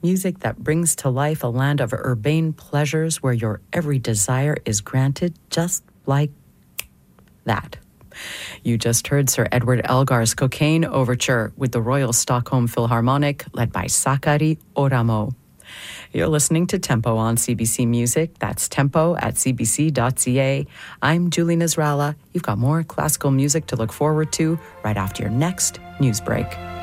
Music that brings to life a land of urbane pleasures where your every desire is granted just like that. You just heard Sir Edward Elgar's Cocaine Overture with the Royal Stockholm Philharmonic, led by Sakari Oramo. You're listening to Tempo on CBC Music. That's tempo at cbc.ca. I'm Julie Nasrallah. You've got more classical music to look forward to right after your next news break.